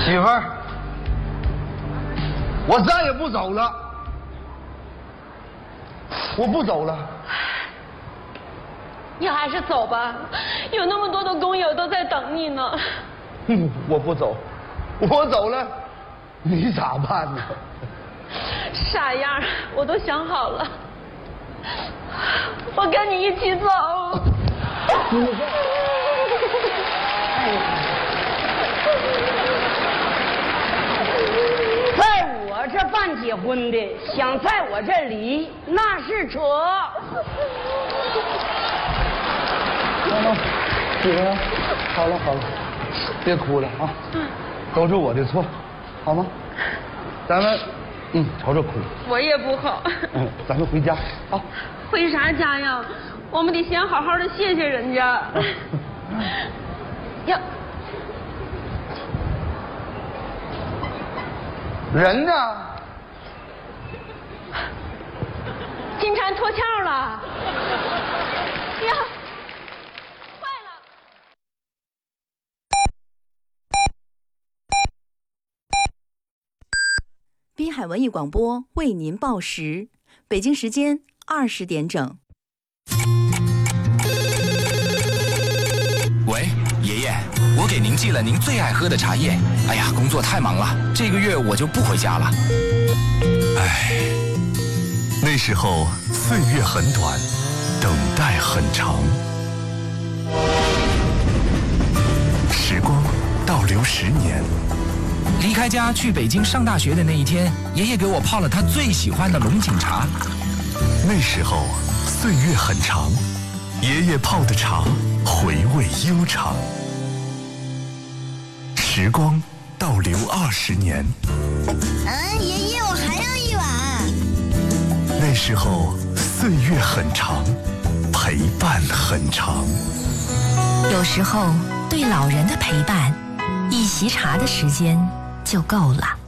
媳妇儿，我再也不走了，我不走了。 你还是走吧，有那么多的工友都在等你呢。 我不走，我走了，你咋办呢？ 傻样，我都想好了，我跟你一起走。 在我这办结婚的，想在我这离，那是扯。 媳妇儿，好了好了，别哭了啊，都是我的错，好吗？咱们朝着哭。 我也不好。 咱们回家啊。 回啥家呀？我们得先好好的谢谢人家。呀， 人呢？ 金蝉脱壳了。呀，坏了！ 滨海文艺广播为您报时，北京时间20点整。 喂，爷爷，我给您寄了您最爱喝的茶叶。哎呀，工作太忙了，这个月我就不回家了。 唉，那时候岁月很短，等待很长。时光倒流10年。 离开家去北京上大学的那一天，爷爷给我泡了他最喜欢的龙井茶。 那时候岁月很长，爷爷泡的茶回味悠长。时光倒流20年。 爷爷，我还要一碗。 那时候岁月很长，陪伴很长。 有时候对老人的陪伴，一席茶的时间就够了。